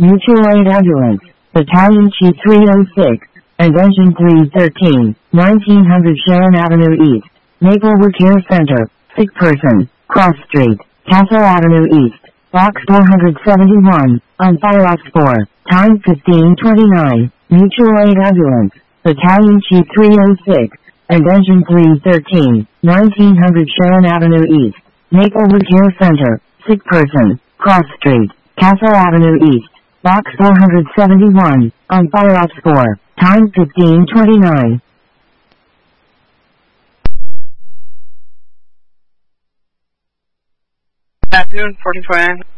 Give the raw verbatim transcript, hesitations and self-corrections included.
Mutual Aid Ambulance, Battalion Chief three oh six, and Engine three thirteen, nineteen hundred Sharon Avenue East, Maplewood Care Center, sick person, Cross Street, Castle Avenue East, Box four seventy-one, on fire ops four, time fifteen twenty-nine, Mutual Aid Ambulance, Battalion Chief three oh six, and Engine three thirteen, nineteen hundred Sharon Avenue East, Maplewood Care Center, sick person, Cross Street, Castle Avenue East, Box four seventy-one, on fire ops four, time fifteen twenty-nine. Afternoon, fourteen twenty-nine.